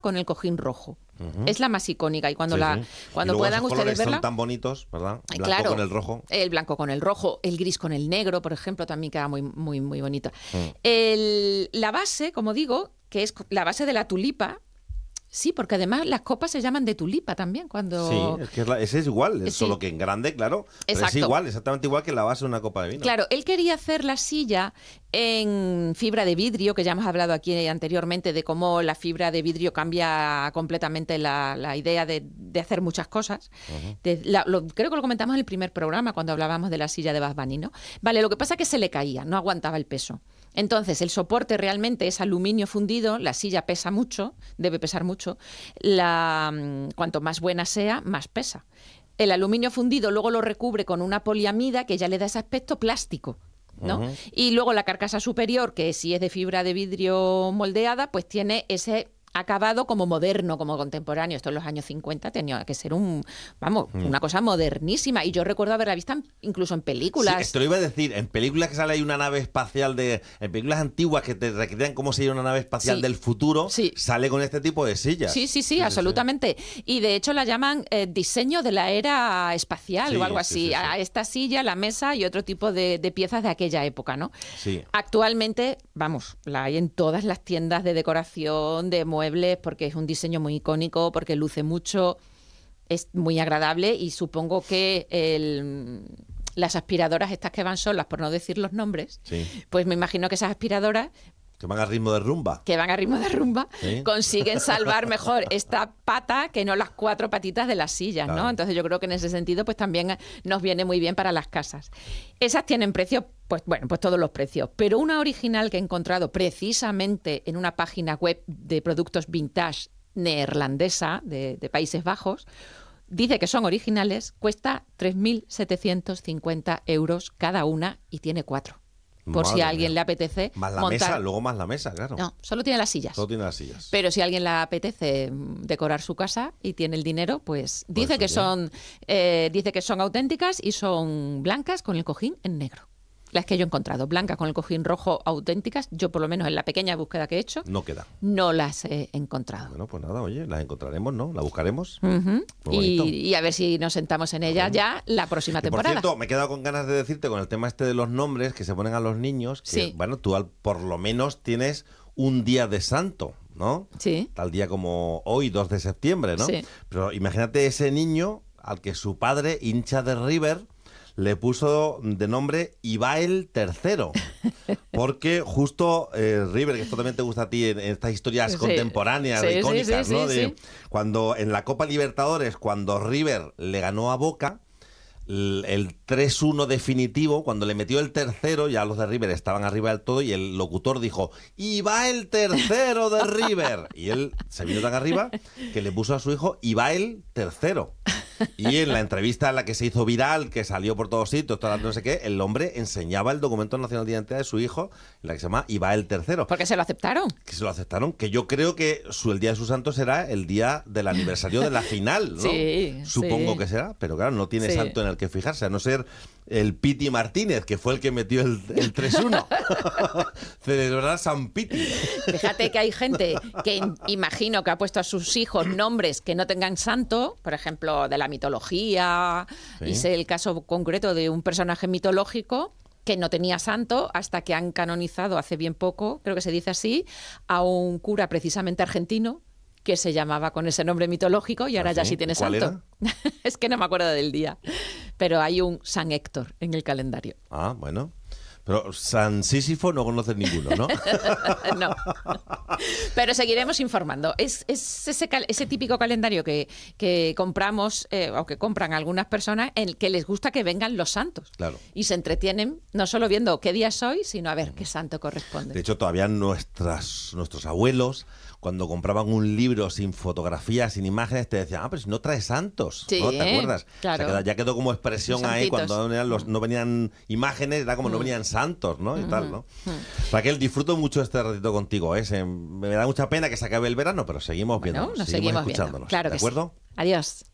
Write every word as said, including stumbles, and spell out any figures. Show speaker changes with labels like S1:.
S1: con el cojín rojo. Uh-huh. Es la más icónica y cuando
S2: sí,
S1: la
S2: sí.
S1: cuando
S2: y
S1: puedan ustedes verla
S2: son tan bonitos, ¿verdad? Blanco
S1: claro,
S2: con el rojo.
S1: El blanco con el rojo, el gris con el negro, por ejemplo, también queda muy muy muy bonito. Uh-huh. El, la base, como digo, que es la base de la tulipa. Sí, porque además las copas se llaman de tulipa también. Cuando
S2: Sí, es que es la, ese es igual, es
S1: sí.
S2: solo que en grande, claro. Pero es igual, exactamente igual que la base de una copa de vino.
S1: Claro, él quería hacer la silla en fibra de vidrio, que ya hemos hablado aquí anteriormente de cómo la fibra de vidrio cambia completamente la, la idea de, de hacer muchas cosas. Uh-huh. De, la, lo, creo que lo comentamos en el primer programa cuando hablábamos de la silla de Bugs Bunny, ¿no? Vale, lo que pasa es que se le caía, no aguantaba el peso. Entonces, el soporte realmente es aluminio fundido, la silla pesa mucho, debe pesar mucho, la, cuanto más buena sea, más pesa. El aluminio fundido luego lo recubre con una poliamida que ya le da ese aspecto plástico, ¿no? Uh-huh. Y luego la carcasa superior, que si es de fibra de vidrio moldeada, pues tiene ese acabado como moderno, como contemporáneo. Esto en los años cincuenta tenía que ser un, vamos, mm. una cosa modernísima. Y yo recuerdo haberla visto incluso en películas.
S2: Sí, esto lo iba a decir, en películas que sale ahí una nave espacial de, en películas antiguas que te recrean cómo sería una nave espacial sí. del futuro, sí. sale con este tipo de sillas.
S1: Sí, sí, sí, sí absolutamente. Sí, sí. Y de hecho la llaman eh, diseño de la era espacial sí, o algo así. Sí, sí, sí. A esta silla, la mesa y otro tipo de, de piezas de aquella época, ¿no?
S2: Sí.
S1: Actualmente, vamos, la hay en todas las tiendas de decoración, de muebles, porque es un diseño muy icónico, porque luce mucho, es muy agradable y supongo que el, las aspiradoras estas que van solas, por no decir los nombres,
S2: sí.
S1: pues me imagino que esas aspiradoras
S2: que van a ritmo de rumba.
S1: Que van a ritmo de rumba,
S2: ¿Sí?
S1: consiguen salvar mejor esta pata que no las cuatro patitas de las sillas,
S2: claro.
S1: ¿no? Entonces yo creo que en ese sentido pues también nos viene muy bien para las casas. Esas tienen precios, pues bueno, pues todos los precios. Pero una original que he encontrado precisamente en una página web de productos vintage neerlandesa de, de Países Bajos, dice que son originales, cuesta tres mil setecientos cincuenta euros cada una y tiene cuatro. Por Madre si a alguien mía. le apetece
S2: más la
S1: montar...
S2: mesa, luego más la mesa, claro.
S1: No, solo tiene las sillas.
S2: Solo tiene las sillas.
S1: Pero si a alguien le apetece decorar su casa y tiene el dinero, pues dice que son eh, dice que son auténticas y son blancas con el cojín en negro. Las que yo he encontrado, blancas con el cojín rojo auténticas, yo por lo menos en la pequeña búsqueda que he hecho,
S2: no queda.
S1: No las he encontrado.
S2: Bueno, pues nada, oye, las encontraremos, ¿no? Las buscaremos.
S1: Uh-huh. Y, y a ver si nos sentamos en ellas bueno. ya la próxima temporada.
S2: Por cierto, me he quedado con ganas de decirte con el tema este de los nombres que se ponen a los niños, que,
S1: sí.
S2: bueno, tú al, por lo menos tienes un día de santo, ¿no?
S1: Sí.
S2: Tal día como hoy, dos de septiembre, ¿no?
S1: Sí.
S2: Pero imagínate ese niño al que su padre, hincha de River, le puso de nombre Ibael tercero, porque justo eh, River, que esto también te gusta a ti en, en estas historias
S1: sí.
S2: contemporáneas,
S1: sí,
S2: icónicas,
S1: sí, sí,
S2: ¿no?
S1: Sí,
S2: de,
S1: sí.
S2: Cuando en la Copa Libertadores, cuando River le ganó a Boca, el, el tres uno definitivo, cuando le metió el tercero, ya los de River estaban arriba del todo y el locutor dijo, Ibael tercero de River. Y él se vino tan arriba que le puso a su hijo Ibael tercero. Y en la entrevista en la que se hizo viral, que salió por todos sitios, todo, no sé qué, el hombre enseñaba el documento nacional de identidad de su hijo, en la que se llama Ibael tercero.
S1: ¿Por qué se lo aceptaron?
S2: Que se lo aceptaron, que yo creo que su, el día de su santo será el día del aniversario de la final, ¿no?
S1: Sí,
S2: supongo
S1: sí.
S2: que será, pero claro, no tiene
S1: sí.
S2: santo en el que fijarse, a no ser el Piti Martínez, que fue el que metió el, el tres uno. Celebrar San Piti.
S1: Fíjate que hay gente que imagino que ha puesto a sus hijos nombres que no tengan santo, por ejemplo, de la mitología, sí. y sé el caso concreto de un personaje mitológico que no tenía santo hasta que han canonizado hace bien poco, creo que se dice así, a un cura precisamente argentino que se llamaba con ese nombre mitológico y ahora ¿Ah, sí? ya sí tiene
S2: ¿Cuál
S1: santo.
S2: Era?
S1: Es que no me acuerdo del día, pero hay un San Héctor en el calendario.
S2: Ah, bueno. Pero San Sísifo no conoces ninguno, ¿no?
S1: No. Pero seguiremos informando. Es, es ese, ese típico calendario que, que compramos, eh, o que compran algunas personas, en el que les gusta que vengan los santos.
S2: Claro.
S1: Y se entretienen no solo viendo qué día es hoy, sino a ver qué santo corresponde.
S2: De hecho, todavía nuestras, nuestros abuelos, cuando compraban un libro sin fotografías, sin imágenes, te decían, ah, pero si no trae santos,
S1: sí,
S2: ¿no? ¿Te acuerdas?
S1: Claro.
S2: O sea, ya quedó como expresión ahí, cuando no venían, los, no venían imágenes, era como mm. no venían santos, ¿no? Y mm. tal, ¿no? Mm. Raquel, disfruto mucho este ratito contigo, ¿eh? Se, me da mucha pena que se acabe el verano, pero seguimos
S1: bueno,
S2: viéndonos,
S1: nos
S2: seguimos,
S1: seguimos
S2: escuchándonos.
S1: Viendo. Claro
S2: ¿De
S1: que
S2: acuerdo?
S1: Sí. Adiós.